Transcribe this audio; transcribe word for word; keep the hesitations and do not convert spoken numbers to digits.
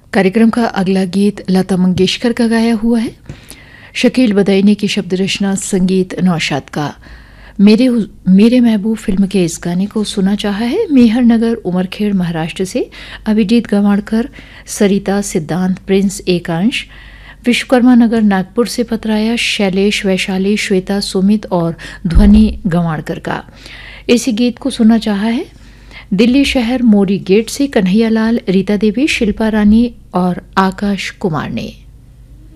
कार्यक्रम का अगला गीत लता मंगेशकर का गाया हुआ है। शकील बदायूनी की शब्द रचना, संगीत नौशाद का। मेरे मेरे महबूब फिल्म के इस गाने को सुना चाहा है मेहर नगर उमरखेड़ महाराष्ट्र से अभिजीत गवाणकर, सरिता, सिद्धांत, प्रिंस, एकांश। विश्वकर्मा नगर नागपुर से पतराया शैलेश, वैशाली, श्वेता, सुमित और ध्वनि गवाणकर का। इसी गीत को सुना चाहा है दिल्ली शहर मोरी गेट से कन्हैयालाल, रीता देवी, शिल्पा रानी और आकाश कुमार ने।